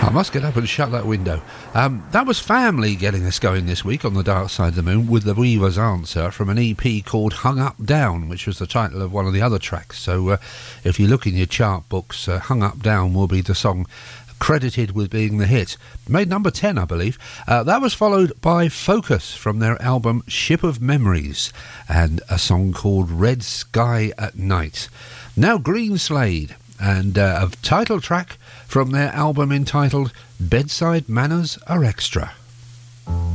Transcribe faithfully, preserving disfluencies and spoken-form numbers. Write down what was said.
I must get up and shut that window. Um, that was Family getting us going this week on The Dark Side of the Moon with The Weaver's Answer from an E P called Hung Up Down, which was the title of one of the other tracks. So uh, if you look in your chart books, uh, Hung Up Down will be the song credited with being the hit. Made number ten, I believe. Uh, that was followed by Focus from their album Ship of Memories and a song called Red Sky at Night. Now Greenslade and uh, a title track from their album entitled Bedside Manners Are Extra.